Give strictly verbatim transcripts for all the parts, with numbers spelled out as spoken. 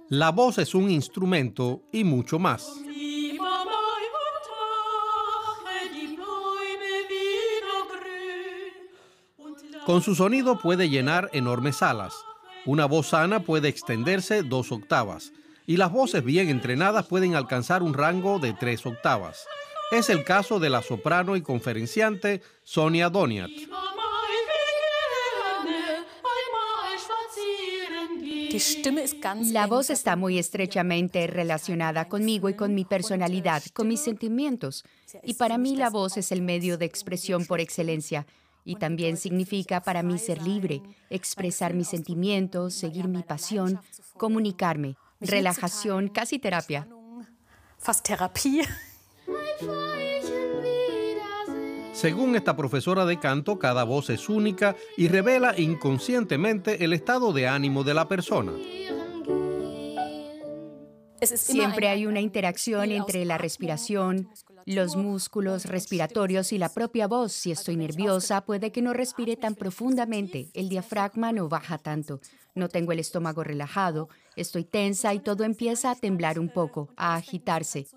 La voz es un instrumento y mucho más. Lieber Mai und mache die Bäume wieder grün und Con su lass sonido puede llenar enormes salas. Una voz sana puede extenderse dos octavas y las voces bien entrenadas pueden alcanzar un rango de tres octavas. Es el caso de la soprano y conferenciante Sonia Doniat. lieber Mai will gerne einmal spazieren Die Stimme ist ganz La eng voz está verbunden muy mit mir, estrechamente mit meiner relacionada conmigo y con mi personalidad, con mis sentimientos. Y para mí la voz es el medio de expresión por excelencia. Y también significa para mí ser libre, expresar mis sentimientos, seguir mi pasión, comunicarme, relajación, casi terapia. Fast Therapie. Según esta profesora de canto, cada voz es única y revela inconscientemente el estado de ánimo de la persona. Siempre hay una interacción entre la respiración, los músculos respiratorios y la propia voz. Si estoy nerviosa, puede que no respire tan profundamente, el diafragma no baja tanto, no tengo el estómago relajado, estoy tensa y todo empieza a temblar un poco, a agitarse.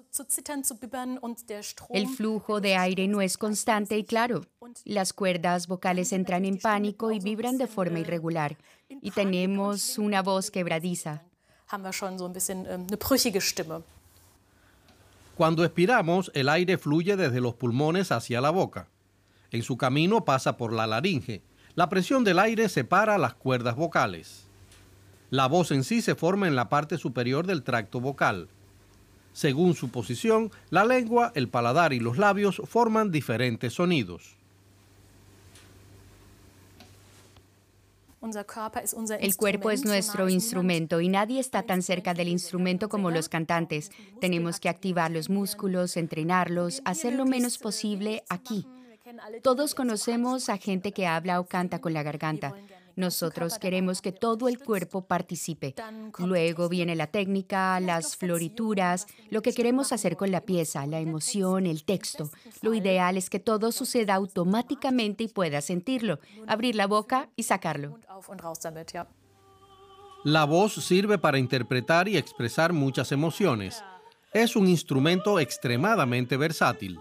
El flujo de aire no es constante y claro. Las cuerdas vocales entran en pánico y vibran de forma irregular. Y tenemos una voz quebradiza. Haben wir schon so ein bisschen ähm, eine brüchige Stimme. Cuando expiramos, el aire fluye desde los pulmones hacia la boca. En su camino pasa por la laringe. La presión del aire separa las cuerdas vocales. La voz en sí se forma en la parte superior del tracto vocal. Según su posición, la lengua, el paladar y los labios forman diferentes sonidos. El cuerpo es nuestro instrumento y nadie está tan cerca del instrumento como los cantantes. Tenemos que activar los músculos, entrenarlos, hacer lo menos posible aquí. Todos conocemos a gente que habla o canta con la garganta. Nosotros queremos que todo el cuerpo participe. Luego viene la técnica, las florituras, lo que queremos hacer con la pieza, la emoción, el texto. Lo ideal es que todo suceda automáticamente y puedas sentirlo, abrir la boca y sacarlo. La voz sirve para interpretar y expresar muchas emociones. Es un instrumento extremadamente versátil.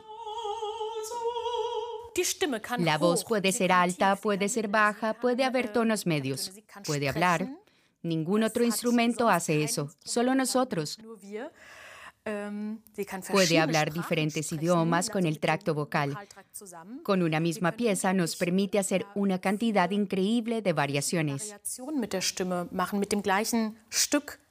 La voz puede ser alta, puede ser baja, puede haber tonos medios, puede hablar. Ningún otro instrumento hace eso, solo nosotros. Puede hablar diferentes idiomas con el tracto vocal. Con una misma pieza nos permite hacer una cantidad increíble de variaciones. Mit der Stimme machen mit dem gleichen Stück